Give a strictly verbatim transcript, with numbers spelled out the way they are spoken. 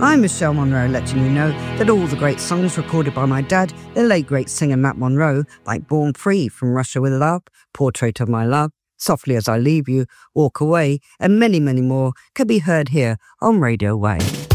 I'm Michelle Monroe, letting you know that all the great songs recorded by my dad, the late great singer Matt Monro, like Born Free, From Russia with Love, Portrait of My Love, Softly as I Leave You, Walk Away, and many, many more, can be heard here on Radio Way.